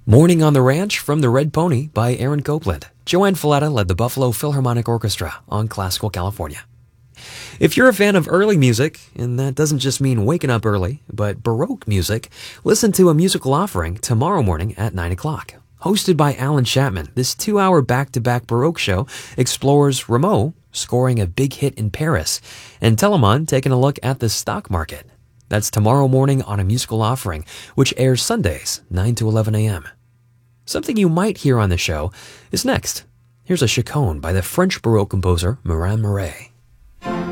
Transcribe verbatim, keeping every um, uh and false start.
Morning on the Ranch from the Red Pony by Aaron Copland. Joanne Falletta led the Buffalo Philharmonic Orchestra on Classical California. If you're a fan of early music, and that doesn't just mean waking up early, but Baroque music, listen to a musical offering tomorrow morning at nine o'clock. Hosted by Alan Chapman, this two-hour back-to-back Baroque show explores Rameau scoring a big hit in Paris, and Telemann taking a look at the stock market. That's tomorrow morning on a musical offering, which airs Sundays, nine to eleven a.m. Something you might hear on the show is next. Here's a chaconne by the French Baroque composer Morin Mouret.